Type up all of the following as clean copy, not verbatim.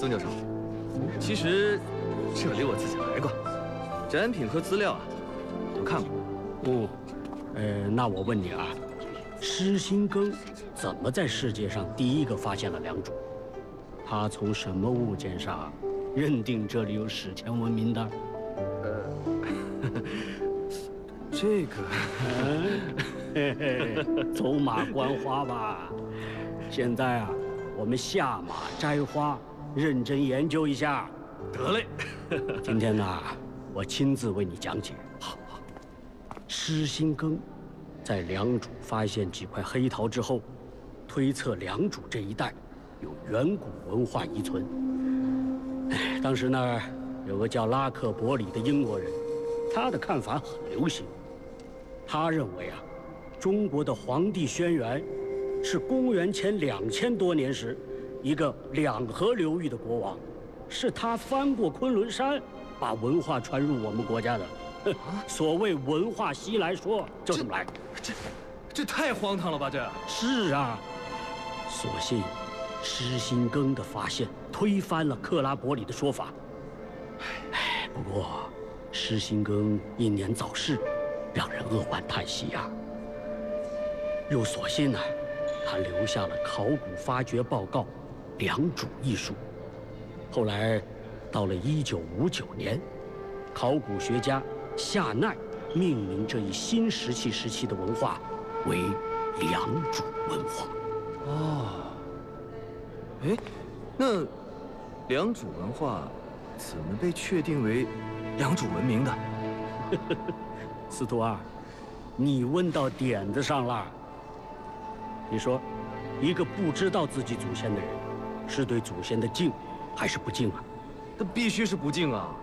曾教授，其实这里我自己来过，展品和资料啊都看过。 那我问你啊，施辛庚怎么在世界上第一个发现了良渚？他从什么物件上认定这里有史前文明的？ 这个， 嘿嘿，走马观花吧。现在啊，我们下马摘花，认真研究一下。 得嘞。 今天呢，我亲自为你讲解。好。施辛庚在良渚发现几块黑陶之后，推测良渚这一带有远古文化遗存。当时呢，有个叫拉克伯里的英国人，他的看法很流行。他认为啊，中国的《黄帝轩辕》是公元前2000多年时，一个两河流域的国王，是他翻过昆仑山，把文化传入我们国家的。所谓文化西来说，就这么来。 这太荒唐了吧？这是啊，所幸施辛庚的发现推翻了克拉伯里的说法。不过施辛庚英年早逝，让人扼腕叹息呀。又所幸呢，他留下了考古发掘报告《良渚》一书。后来，到了1959年，考古学家夏奈命名这一新石器时期的文化为良渚文化。 哦，哎，那良渚文化怎么被确定为良渚文明的？ 司徒二，你问到点子上了。你说，一个不知道自己祖先的人，是对祖先的敬还是不敬啊？ 那必须是不敬啊！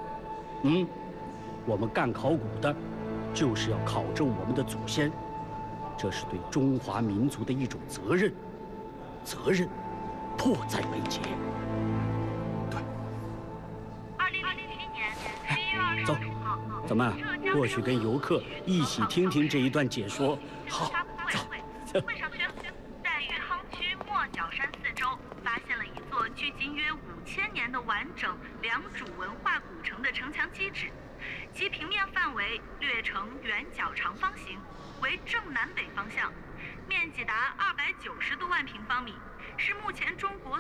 我们干考古的，就是要考证我们的祖先，这是对中华民族的一种责任，责任迫在眉睫。 对。 2007年11月25号， 走，咱们过去跟游客一起听听这一段解说。 好， 走。会上宣布，在余杭区莫角山四周发现了一座距今约5000年的完整良渚文化古城的城墙基址，其平面范围略呈圆角长方形，为正南北方向，面积达290多万平方米，是目前中国